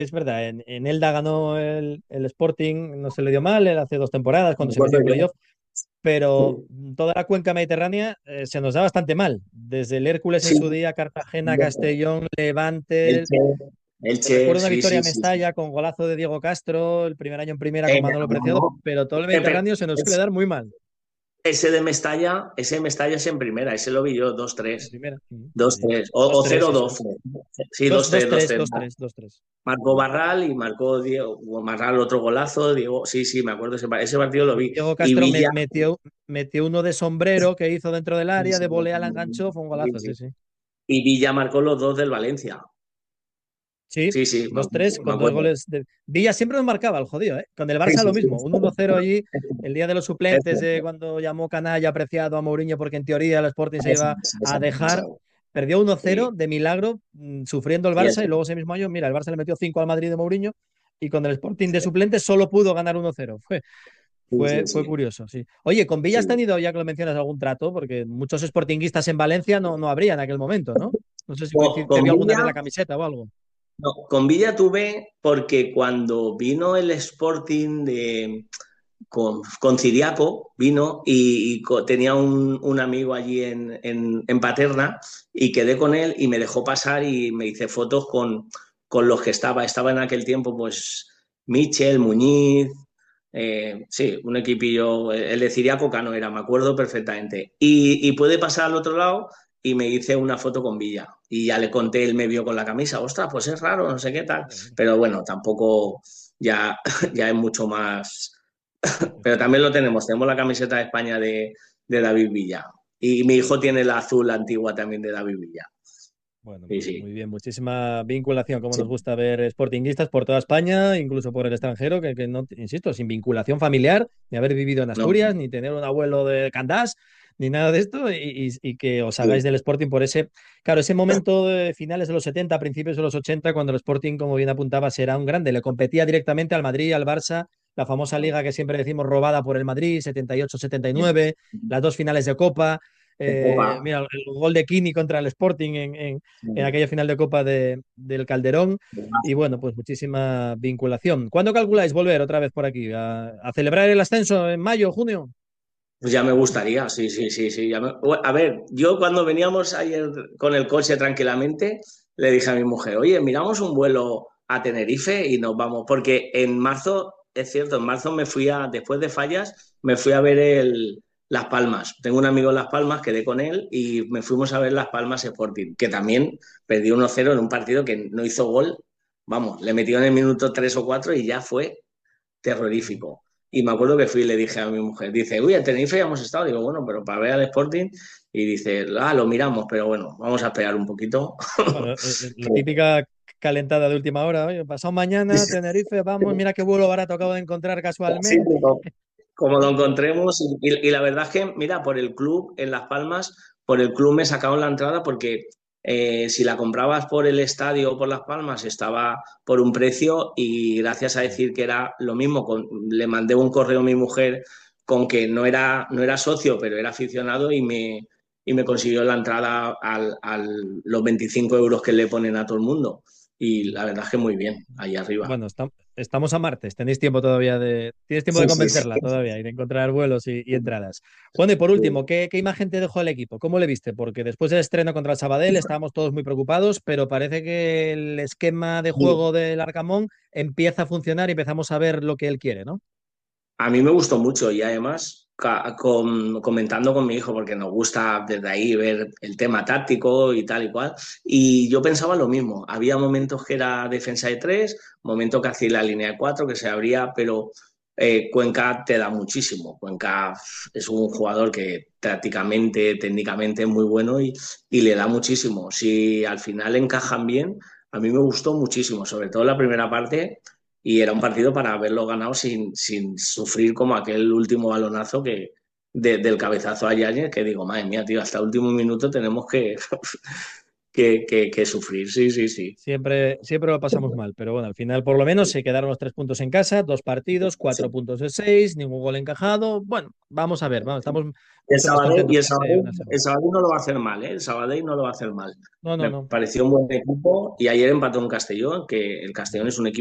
es verdad, en Elda ganó el Sporting, no se le dio mal, él hace 2 temporadas Me cuando se metió acuerdo en yo. playoff, pero Sí, toda la cuenca mediterránea se nos da bastante mal. Desde el Hércules en sí, su día, Cartagena, Castellón, Levante. Elche, Elche, Recuerdo una sí, victoria sí, en sí, sí. Mestalla con golazo de Diego Castro, el primer año en primera con Manolo Preciado, No, pero todo el pero Mediterráneo se nos suele es- dar muy mal. ese de Mestalla es en primera, ese lo vi yo, dos En tres primera. Sí, dos sí. tres Dos o tres, cero eso dos es. fue. Sí, dos tres dos 2-3, tres 2-3, 2-3. Marcó Barral y marcó Diego, Barral otro golazo, Diego, sí, sí, me acuerdo, ese partido lo vi. Diego Y Castro Villa, metió uno de sombrero que hizo dentro del sí, área, de sí, volea, la enganchó, fue un sí, golazo, sí, sí. sí. Y Villa marcó los dos del Valencia. Sí, Sí, sí, 2-3 me con dos acuerdo. goles de... Villa siempre nos marcaba el jodido, ¿eh? Con el Sí, Barça sí, lo sí. mismo, un 1-0 allí, el día de los Es suplentes, cierto, cuando llamó canalla apreciado a Mourinho porque en teoría el Sporting se es iba a dejar, cierto. perdió 1-0 Sí. de milagro, sufriendo el Y Barça y luego ese mismo año, mira, el Barça le metió 5 al Madrid de Mourinho y con el Sporting de suplentes solo pudo ganar 1-0. sí, sí, Fue sí. curioso, sí. Oye, con Villa has Sí. tenido, ya que lo mencionas, algún trato, porque muchos sportinguistas en Valencia no habría en aquel momento, ¿no? No sé si te Con dio alguna Villa, vez la camiseta o algo. no, con Villa tuve porque cuando vino el Sporting con Ciriaco, vino tenía un amigo allí en Paterna y quedé con él y me dejó pasar y me hice fotos con los que estaba. Estaba en aquel tiempo, pues, Michel, Muñiz, sí, un equipillo, el de Ciriaco Cano era, me acuerdo perfectamente. Y puede pasar al otro lado y me hice una foto con Villa. Y ya le conté, él me vio con la camisa, ostras, pues es raro, no sé qué tal. Pero bueno, tampoco ya, ya es mucho más. Pero también lo tenemos la camiseta de España de David Villa. Y mi hijo tiene la azul antigua también de David Villa. Bueno, Sí, pues sí. muy bien, muchísima vinculación, como Sí, nos gusta ver sportinguistas por toda España, incluso por el extranjero, que no, insisto, sin vinculación familiar, ni haber vivido en no, Asturias, ni tener un abuelo de Candás, ni nada de esto, y que os hagáis sí, del Sporting por claro, ese momento de finales de los 70, principios de los 80, cuando el Sporting, como bien apuntaba, era un grande, le competía directamente al Madrid y al Barça, la famosa liga que siempre decimos robada por el Madrid, 78-79, las dos finales de Copa. de Copa. Mira, el gol de Kini contra el Sporting en aquella final de Copa del Calderón. Y bueno, pues muchísima vinculación. ¿Cuándo calculáis volver otra vez por aquí? ¿A celebrar el ascenso en mayo, junio? Pues ya me gustaría, sí, sí, sí, sí. A ver, yo cuando veníamos ayer con el coche tranquilamente, le dije a mi mujer, oye, miramos un vuelo a Tenerife y nos vamos, porque en marzo, es cierto, en marzo después de Fallas, me fui a ver Las Palmas. Tengo un amigo en Las Palmas, quedé con él y me fuimos a ver Las Palmas Sporting, que también perdió 1-0 en un partido que no hizo gol. Vamos, le metió en el minuto 3 o 4 y ya fue terrorífico. Y me acuerdo que fui y le dije a mi mujer, dice, uy, en Tenerife ya hemos estado. Digo, bueno, pero para ver al Sporting. Y dice, lo miramos, pero bueno, vamos a esperar un poquito. Bueno, la típica calentada de última hora. Oye, pasado mañana, Tenerife, vamos, mira qué vuelo barato acabo de encontrar Sí, casualmente. como lo encontremos. Y la verdad es que, mira, por el club en Las Palmas, por el club me sacaron la entrada porque si la comprabas por el estadio o por Las Palmas estaba por un precio y gracias a decir que era lo mismo, le mandé un correo a mi mujer con que no era socio, pero era aficionado y me consiguió la entrada los 25 euros que le ponen a todo el mundo. Y la verdad es que muy bien, ahí arriba. Bueno, estamos a martes, tenéis tiempo todavía tienes tiempo de Sí, sí, sí. convencerla todavía y de encontrar vuelos y entradas. Bueno, y por último, ¿qué imagen te dejó el equipo? ¿Cómo le viste? Porque después del estreno contra el Sabadell estábamos todos muy preocupados, pero parece que el esquema de Sí. juego del Arcamón empieza a funcionar y empezamos a ver lo que él quiere, ¿no? A mí me gustó mucho y además comentando con mi hijo, porque nos gusta desde ahí ver el tema táctico y tal y cual, y yo pensaba lo mismo, había momentos que era defensa de tres, momentos que hacía la línea de cuatro, que se abría, pero Cuenca te da muchísimo. Cuenca es un jugador que tácticamente, técnicamente es muy bueno y le da muchísimo. Si al final encajan bien, a mí me gustó muchísimo, sobre todo la primera parte y era un partido para haberlo ganado sin sufrir como aquel último balonazo del cabezazo a Yáñez, que digo, madre mía, tío, hasta el último minuto tenemos que, que sufrir. Sí, sí, sí. Siempre lo pasamos mal, pero bueno, al final por lo menos se quedaron los 3 puntos en casa, 2 partidos, Sí. 4 puntos de 6, ningún gol encajado. Bueno, vamos a ver, vamos, estamos El mucho más Sabadell, contentos y que hace una el semana. Sabadell no lo va a hacer mal, ¿eh? El Sabadell no lo va a hacer mal. No, no, Me no. pareció un buen equipo y ayer empató un Castellón, que el Castellón es un equipo